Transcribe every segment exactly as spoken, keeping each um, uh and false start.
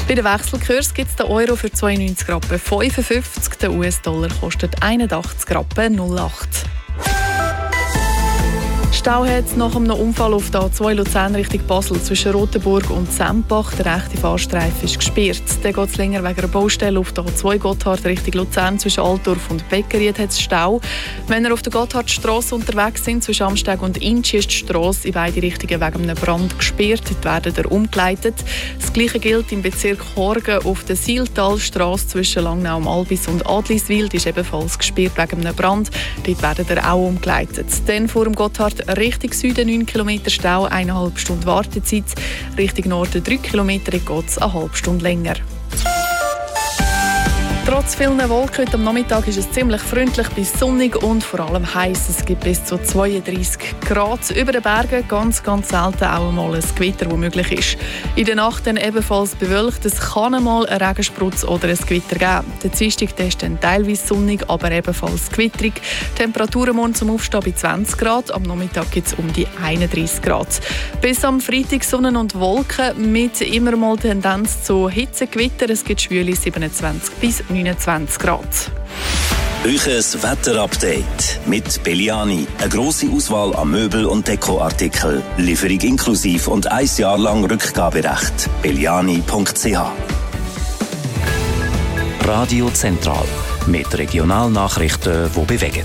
Bei den Wechselkurs gibt es den Euro für zweiundneunzig Rappen fünfundfünfzig, der U S-Dollar kostet einundachtzig Rappen null acht. Stau hat es nach einem Unfall auf der A zwei Luzern Richtung Basel zwischen Rotenburg und Sempach. Der rechte Fahrstreifen ist gesperrt. Dann geht es länger wegen einer Baustelle auf der A zwei Gotthard Richtung Luzern zwischen Altdorf und Beckeried hat es Stau. Wenn ihr auf der Gotthardstrasse unterwegs sind, zwischen Amsteg und Inchi, ist die Strasse in beide Richtungen wegen einem Brand gesperrt. Dort werden ihr umgeleitet. Das Gleiche gilt im Bezirk Horgen auf der Sieltalstrasse zwischen Langnau am Albis und Adliswil. Die ist ebenfalls gesperrt wegen einem Brand. Dort werden ihr auch umgeleitet. Dann vor dem Gotthard Richtung Süden neun Kilometer Stau, eineinhalb Stunden Wartezeit. Richtung Norden drei Kilometer geht es eine halbe Stunde länger. Trotz vielen Wolken heute am Nachmittag ist es ziemlich freundlich bis sonnig und vor allem heiß. Es gibt bis zu zweiunddreissig Grad. Über den Bergen ganz, ganz selten auch einmal ein Gewitter, das möglich ist. In der Nacht dann ebenfalls bewölkt. Es kann einmal einen Regensprutz oder ein Gewitter geben. Der Dienstag ist dann teilweise sonnig, aber ebenfalls gewitterig. Temperaturen morgen zum Aufstehen bei zwanzig Grad. Am Nachmittag gibt es um die einunddreissig Grad. Bis am Freitag Sonne und Wolken mit immer mal Tendenz zu Hitzegewitter. Es gibt schwüle siebenundzwanzig bis neunundzwanzig Grad. Euches Wetterupdate mit Belliani. Eine grosse Auswahl an Möbel- und Dekoartikeln. Lieferung inklusiv und ein Jahr lang Rückgaberecht. belliani punkt c h. Radio Zentral mit Regionalnachrichten, die bewegen.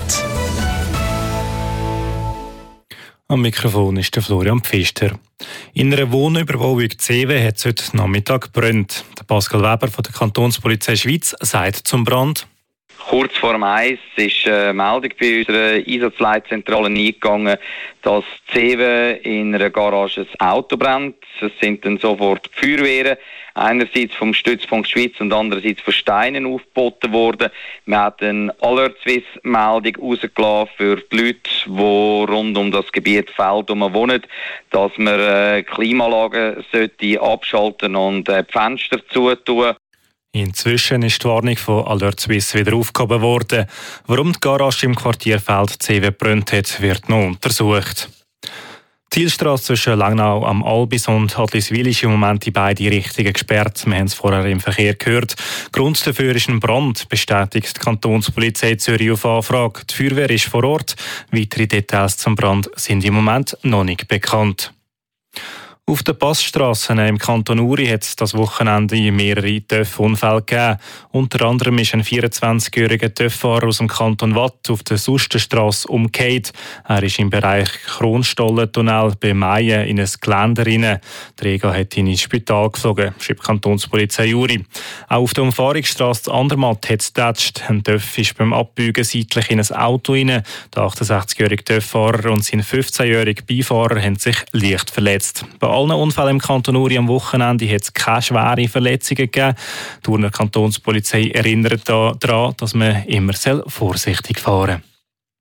Am Mikrofon ist der Florian Pfister. In einer Wohnüberwachung Zewe hat es heute Nachmittag gebrannt. Der Pascal Weber von der Kantonspolizei Schweiz sagt zum Brand: Kurz vor eins ist eine Meldung bei unserer Einsatzleitzentrale eingegangen, dass Zewe in einer Garage ein Auto brennt. Es sind dann sofort die Feuerwehren, einerseits vom Stützpunkt Schweiz und andererseits von Steinen aufgeboten worden. Wir haben eine Alert-Swiss-Meldung rausgelassen für die Leute, die rund um das Gebiet Feld wohnen, dass man äh, Klimaanlagen sollte abschalten und äh, die Fenster zutun. Inzwischen ist die Warnung von Alert Swiss wieder aufgehoben worden. Warum die Garage im Quartier Feld Zewe gebrannt hat, wird noch untersucht. Die Zielstrasse zwischen Langnau am Albis und Adliswil ist im Moment in beide Richtungen gesperrt. Wir haben es vorher im Verkehr gehört. Grund dafür ist ein Brand, bestätigt die Kantonspolizei Zürich auf Anfrage. Die Feuerwehr ist vor Ort. Weitere Details zum Brand sind im Moment noch nicht bekannt. Auf den Passstrassen im Kanton Uri hat es das Wochenende mehrere T Ö F-Unfälle gegeben. Unter anderem ist ein vierundzwanzigjähriger T Ö F-Fahrer aus dem Kanton Watt auf der Sustenstrasse umgekehrt. Er ist im Bereich Kronstollentunnel bei Mayen in ein Geländer rein. Der Träger hat ihn ins Spital geflogen, schreibt die Kantonspolizei Uri. Auch auf der Umfahrungsstrasse Andermatt hat es getatscht. Ein T Ö F ist beim Abbügen seitlich in ein Auto rein. Der achtundsechzigjährige T Ö F-Fahrer und sein fünfzehnjähriger Beifahrer haben sich leicht verletzt. Bei allen Unfällen im Kanton Uri am Wochenende hat es keine schweren Verletzungen gegeben. Die Urner Kantonspolizei erinnert daran, dass man immer vorsichtig fahren soll.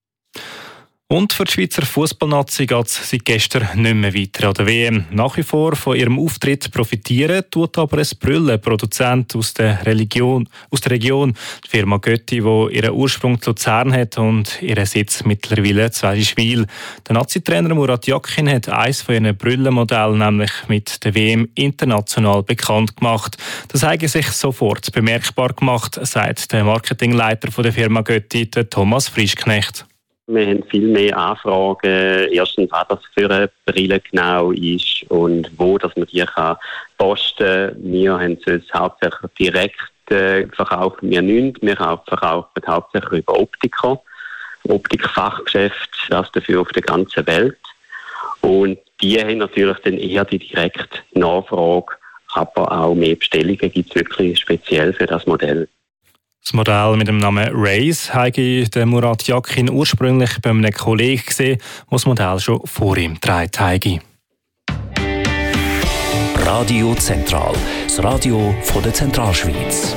Und für die Schweizer Fußballnazi geht es seit gestern nicht mehr weiter an der W M. Nach wie vor von ihrem Auftritt profitieren tut aber ein Brüllen-Produzent aus der, Religion, aus der Region, die Firma Götti, die ihren Ursprung in Luzern hat und ihren Sitz mittlerweile in Zweischwil. Der Nazi-Trainer Murat Yakin hat eines von ihren Brüllen-Modellen nämlich mit der W M international bekannt gemacht. Das hat sich sofort bemerkbar gemacht, sagt der Marketingleiter von der Firma Götti, der Thomas Frischknecht. Wir haben viel mehr Anfragen, erstens, was das für eine Brille genau ist und wo dass man die kann posten kann. Wir haben es hauptsächlich direkt äh, verkauft, wir nicht. Wir verkaufen hauptsächlich über Optiker, Optikfachgeschäft, das dafür auf der ganzen Welt. Und die haben natürlich dann eher die direkte Nachfrage, aber auch mehr Bestellungen gibt es wirklich speziell für das Modell. Das Modell mit dem Namen Race habe der Murat Yakin ursprünglich bei einem Kollegen gesehen, der das Modell schon vor ihm getragen habe. Radio Zentral, das Radio von der Zentralschweiz.